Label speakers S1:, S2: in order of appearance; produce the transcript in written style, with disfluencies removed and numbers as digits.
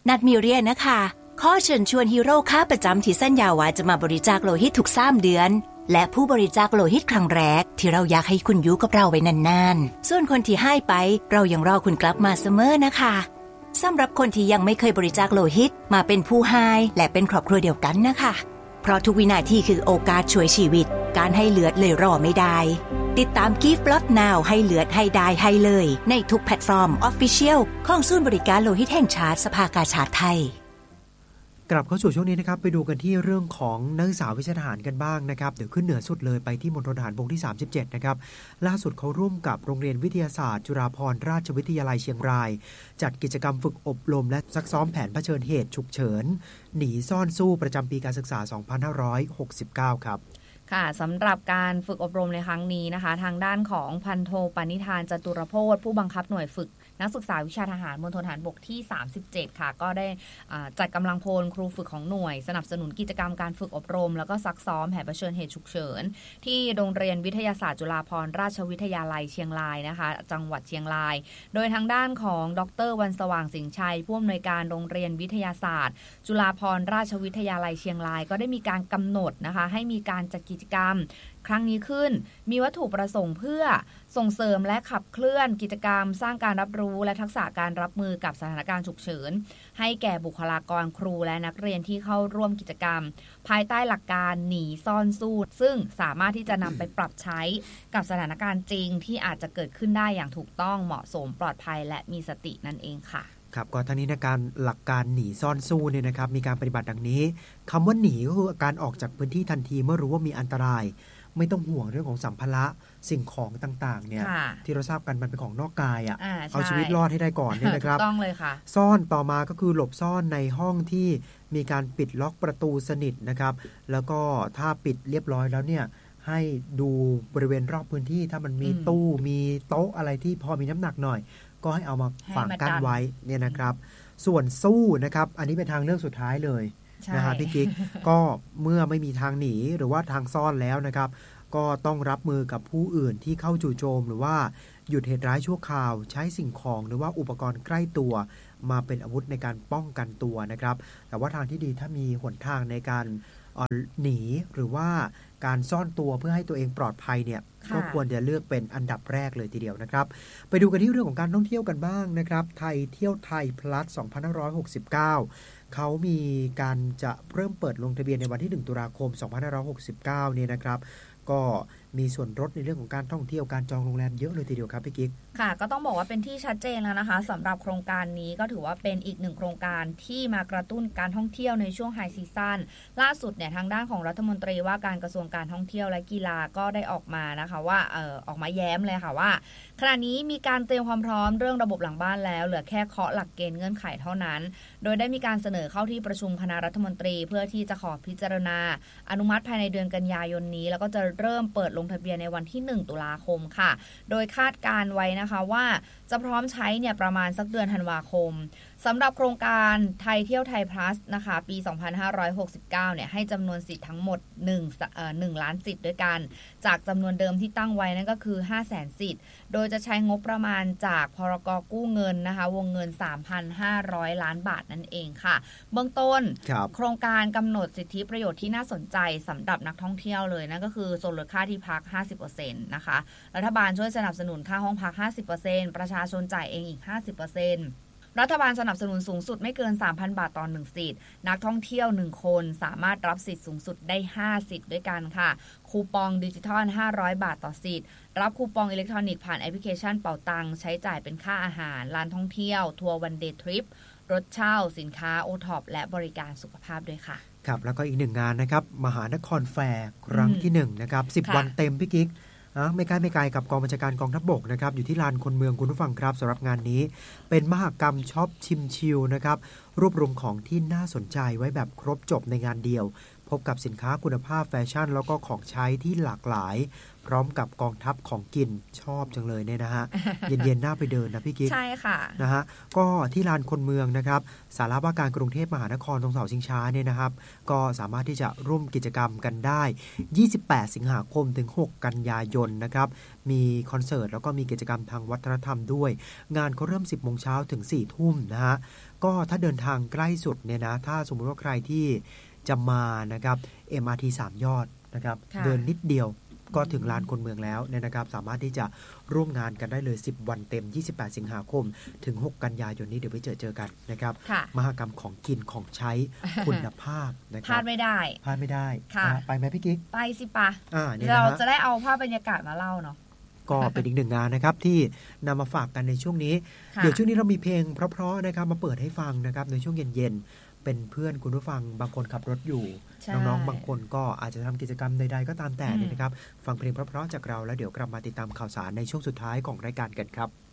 S1: นัดมีเรียนนะคะขอเชิญชวนฮีโร่ค้าประจำที่สัญญาว่าจะมาบริจาคโลหิตทุก3 เดือนและผู้บริจาคโลหิตครั้งแรกที่เราอยากให้คุณอยู่กับเราไว้นานๆส่วนคนที่ให้ไปเรายังรอคุณกลับมาเสมอนะคะสำหรับคนที่ยังไม่เคยบริจาคโลหิตมาเป็นผู้ให้และเป็นครอบครัวเดียวกันนะคะเพราะทุกวินาทีคือโอกาสช่วยชีวิตการให้เลือดเลยรอไม่ได้ติดตาม Give Blood Now ให้เลือดให้ได้ให้เลยในทุกแพลตฟอร์ม Official ของศูนย์บริการโลหิตแห่งชาติสภากาชาดไทย
S2: กลับเข้าสู่ช่วงนี้นะครับไปดูกันที่เรื่องของนักศึกษาวิชาทหารกันบ้างนะครับเดี๋ยวขึ้นเหนือสุดเลยไปที่มณฑลทหารบกที่37นะครับล่าสุดเขาร่วมกับโรงเรียนวิทยาศาสตร์จุฬาภรณราชวิทยาลัยเชียงรายจัดกิจกรรมฝึกอบรมและซักซ้อมแผนเผชิญเหตุฉุกเฉินหนีซ่อนสู้ประจำปีการศึกษา2569ครับ
S3: ค่ะสำหรับการฝึกอบรมในครั้งนี้นะคะทางด้านของพันโทปณิธานจตุรโพธิ์ผู้บังคับหน่วยฝึกนักศึกษาวิชาทหารมณฑลทหารบกที่37ค่ะก็ได้จัดกำลังพลครูฝึกของหน่วยสนับสนุนกิจกรรมการฝึกอบรมแล้วก็ซักซ้อมแผนเผชิญเหตุฉุกเฉินที่โรงเรียนวิทยาศาสตร์จุฬาภรณราชวิทยาลัยเชียงรายนะคะจังหวัดเชียงรายโดยทางด้านของดร.วันสว่างสิงห์ชัยผู้อำนวยการโรงเรียนวิทยาศาสตร์จุฬาภรณราชวิทยาลัยเชียงรายก็ได้มีการกำหนดนะคะให้มีการจัดกิจกรรมครั้งนี้ขึ้นมีวัตถุประสงค์เพื่อส่งเสริมและขับเคลื่อนกิจกรรมสร้างการรับรู้และทักษะการรับมือกับสถานการณ์ฉุกเฉินให้แก่บุคลากรครูและนักเรียนที่เข้าร่วมกิจกรรมภายใต้หลักการหนีซ่อนสู้ซึ่งสามารถที่จะนำไปปรับใช้กับสถานการณ์จริงที่อาจจะเกิดขึ้นได้อย่างถูกต้องเหมาะสมปลอดภัยและมีสตินั่นเองค่ะ
S2: ครับก็ทั้งนี้ในการหลักการหนีซ่อนสู้เนี่ยนะครับมีการปฏิบัติดังนี้คำว่าหนีก็คือการออกจากพื้นที่ทันทีเมื่อรู้ว่ามีอันตรายไม่ต้องห่วงเรื่องของสัมภาระสิ่งของต่างๆเนี่ยที่เราทราบกันมันเป็นของนอกกายเอาชีวิตรอดให้ได้ก่อนเนี่ยนะครับ
S3: ต้องเลยค่ะ
S2: ซ่อนต่อมาก็คือหลบซ่อนในห้องที่มีการปิดล็อกประตูสนิทนะครับแล้วก็ถ้าปิดเรียบร้อยแล้วเนี่ยให้ดูบริเวณรอบพื้นที่ถ้ามันมีตู้มีโต๊ะอะไรที่พอมีน้ำหนักหน่อยก็ให้เอามาฝังกั้นไว้เนี่ยนะครับส่วนสู้นะครับอันนี้เป็นทางเลือกสุดท้ายเลยนะฮะพี่กิ๊กก็เมื่อไม่มีทางหนีหรือว่าทางซ่อนแล้วนะครับก็ต้องรับมือกับผู้อื่นที่เข้าจู่โจมหรือว่าหยุดเหตุร้ายชั่วคราวใช้สิ่งของหรือว่าอุปกรณ์ใกล้ตัวมาเป็นอาวุธในการป้องกันตัวนะครับแต่ว่าทางที่ดีถ้ามีหนทางในการหนีหรือว่าการซ่อนตัวเพื่อให้ตัวเองปลอดภัยเนี่ยก็ควรจะเลือกเป็นอันดับแรกเลยทีเดียวนะครับไปดูกันที่เรื่องของการท่องเที่ยวกันบ้างนะครับไทยเที่ยวไทย plus 2569เขามีการจะเริ่มเปิดลงทะเบียนในวันที่1ตุลาคม2569เนี่ยนะครับก็มีส่วนลดในเรื่องของการท่องเที่ยวการจองโรงแรมเยอะเลยทีเดียวครับพี่กิ๊ก
S3: ค่ะก็ต้องบอกว่าเป็นที่ชัดเจนแล้วนะคะสำหรับโครงการนี้ก็ถือว่าเป็นอีกหนึ่งโครงการที่มากระตุ้นการท่องเที่ยวในช่วงไฮซีซั่นล่าสุดเนี่ยทางด้านของรัฐมนตรีว่าการกระทรวงการท่องเที่ยวและกีฬาก็ได้ออกมานะคะว่าออกมาแย้มเลยค่ะว่าขณะนี้มีการเตรียมความพร้อมเรื่องระบบหลังบ้านแล้วเหลือแค่เคาะหลักเกณฑ์เงื่อนไขเท่านั้นโดยได้มีการเสนอเข้าที่ประชุมคณะรัฐมนตรีเพื่อที่จะขอพิจารณาอนุมัติภายในเดือนกันยายนนี้แล้วก็จะเริ่มเปิดลงทะเบียนในวันที่1ตุลาคมค่ะโดยคาดการไว้นะคะว่าจะพร้อมใช้เนี่ยประมาณสักเดือนธันวาคมสำหรับโครงการไทยเที่ยวไทย plus นะคะปี2569เนี่ยให้จำนวนสิทธิ์ทั้งหมด1 ล้านสิทธิ์ด้วยกันจากจำนวนเดิมที่ตั้งไว้นั่นก็คือ 500,000 สิทธิ์โดยจะใช้งบประมาณจากพรก.กู้เงินนะคะวงเงิน 3,500 ล้านบาทนั่นเองค่ะเบื้องต้นโครงการกำหนดสิทธิประโยชน์ที่น่าสนใจสำหรับนักท่องเที่ยวเลยนั่นก็คือส่วนลดค่าที่พัก 50% นะคะรัฐบาลช่วยสนับสนุนค่าห้องพัก 50% ประชาชนจ่ายเองอีก 50%รัฐบาลสนับสนุนสูงสุดไม่เกิน 3,000 บาทต่อ1สิทธิ์นักท่องเที่ยว1คนสามารถรับสิทธิ์สูงสุดได้5สิทธิ์ด้วยกันค่ะคูปองดิจิทัล500 บาทต่อสิทธิ์รับคูปองอิเล็กทรอนิกส์ผ่านแอปพลิเคชันเป๋าตังใช้จ่ายเป็นค่าอาหารร้านท่องเที่ยวทัวร์วันเดย์ทริปรถเช่าสินค้าโอท็อปและบริการสุขภาพด้วยค่ะ
S2: ครับแล้วก็อีกหนึ่งงานนะครับมหานครแฟร์ครั้งที่1นะครับ10วันเต็มพี่กิ๊กไม่ไกลกับกองบัญชาการกองทัพบกนะครับอยู่ที่ลานคนเมืองคุณผู้ฟังครับสำหรับงานนี้เป็นมหกรรมช็อปชิมชิลนะครับรวบรวมของที่น่าสนใจไว้แบบครบจบในงานเดียวพบกับสินค้าคุณภาพแฟชั่นแล้วก็ของใช้ที่หลากหลายพร้อมกับกองทัพของกินชอบจังเลยเนี่ยนะฮะ เย็นๆน่าไปเดินนะพี่กิ๊ก
S3: ใช่ค่ะ
S2: นะฮะก็ที่ลานคนเมืองนะครับศาลาว่าการกรุงเทพมหานครตรงเสาชิงช้าเนี่ยนะครับก็สามารถที่จะร่วมกิจกรรมกันได้28สิงหาคมถึง6กันยายนนะครับมีคอนเสิร์ตแล้วก็มีกิจกรรมทางวัฒนธรรมด้วยงานเขาเริ่ม 10 โมงเช้าถึง 4 ทุ่มนะฮะก็ถ้าเดินทางใกล้สุดเนี่ยนะถ้าสมมุติว่าใครที่จะมานะครับ MRT 3 ยอดนะครับเดินนิดเดียวก็ถึงลานคนเมืองแล้วเนี่ยนะครับสามารถที่จะร่วมงานกันได้เลย10วันเต็ม28สิงหาคมถึง6กันยายนนี้เดี๋ยวไปเจอกันนะครับมหกรรมของกินของใช้คุณภาพนะครับ
S3: พลาดไม่ได้
S2: ไปไหมพี่กิ๊ก
S3: ไปสิปะเราจะได้เอาภาพบรรยากาศมาเล่าเนาะ
S2: ก็เป็นอีกหนึ่งงานนะครับที่นำมาฝากกันในช่วงนี้เดี๋ยวช่วงนี้เรามีเพลงเพราะๆนะครับมาเปิดให้ฟังนะครับในช่วงเย็นๆเป็นเพื่อนคุณผู้ฟังบางคนขับรถอยู่น้องๆบางคนก็อาจจะทำกิจกรรมใดๆก็ตามแต่นะครับฟังเพลงเพราะๆจากเราแล้วเดี๋ยวกลับมาติดตามข่าวสารในช่วงสุดท้ายของรายการกันครับ